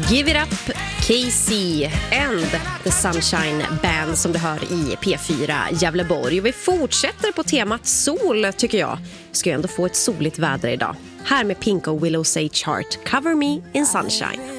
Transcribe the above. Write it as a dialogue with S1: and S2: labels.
S1: Give it up, Casey and the Sunshine Band som du hör i P4 Gävleborg. Och vi fortsätter på temat sol tycker jag. Vi ska ju ändå få ett soligt väder idag. Här med Pink och Willow Sage Heart, Cover Me in Sunshine.